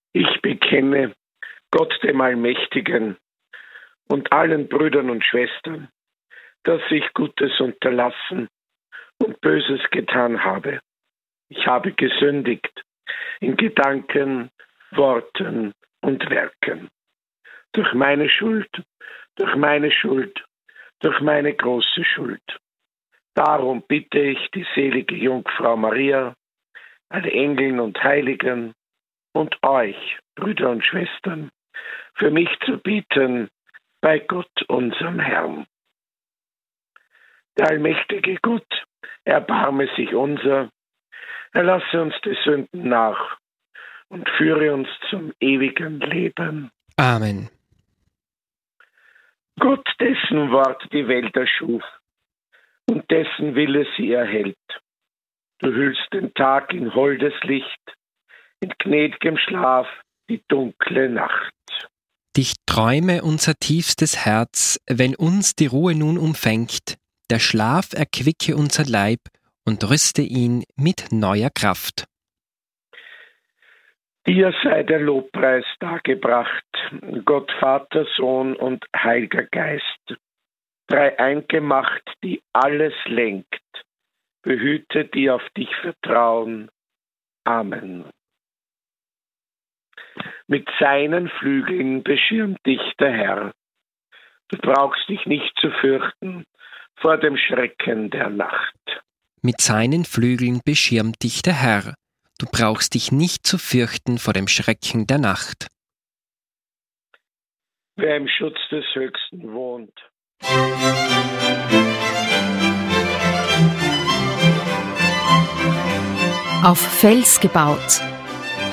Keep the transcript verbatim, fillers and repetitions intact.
Ich bekenne Gott dem Allmächtigen und allen Brüdern und Schwestern, dass ich Gutes unterlassen und Böses getan habe. Ich habe gesündigt in Gedanken, Worten und Werken. Durch meine Schuld, durch meine Schuld, durch meine große Schuld. Darum bitte ich die selige Jungfrau Maria, alle Engeln und Heiligen und euch, Brüder und Schwestern, für mich zu bieten bei Gott, unserem Herrn. Der allmächtige Gott, erbarme sich unser, erlasse uns die Sünden nach und führe uns zum ewigen Leben. Amen. Gott, dessen Wort die Welt erschuf und dessen Wille sie erhält. Du hüllst den Tag in holdes Licht, in gnädigem Schlaf die dunkle Nacht. Dich träume unser tiefstes Herz, wenn uns die Ruhe nun umfängt. Der Schlaf erquicke unser Leib und rüste ihn mit neuer Kraft. Dir sei der Lobpreis dargebracht, Gott Vater, Sohn und Heiliger Geist, dreieinige Macht, die alles lenkt, behüte, die auf dich vertrauen. Amen. Mit seinen Flügeln beschirmt dich der Herr. Du brauchst dich nicht zu fürchten vor dem Schrecken der Nacht. Mit seinen Flügeln beschirmt dich der Herr. Du brauchst dich nicht zu fürchten vor dem Schrecken der Nacht. Wer im Schutz des Höchsten wohnt. Auf Fels gebaut.